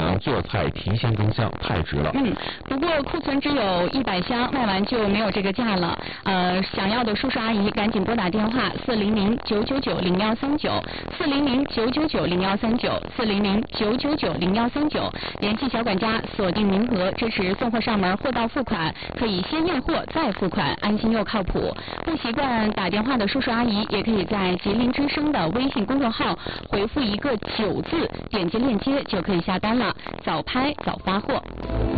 能做菜提鲜更香，太值了。 不过库存只有100箱，卖完就没有这个价了。想要的叔叔阿姨赶紧拨打电话400-999-0139，400-999-0139，400-999-0139，联系小管家锁定名额，支持送货上门，货到付款，可以先验货再付款，安心又靠谱。不习惯打电话的叔叔阿姨也可以在吉林之声的微信公众号回复一个9字，点击链接就可以下单了，早拍早发货。